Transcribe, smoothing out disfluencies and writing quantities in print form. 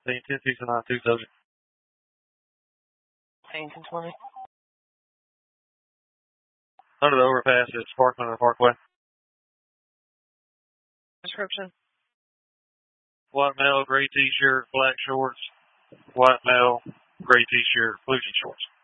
1069 1020. Under the overpass at Sparkman and Parkway. Description. White male, gray t-shirt, black shorts. White male, gray t-shirt, blue jean shorts.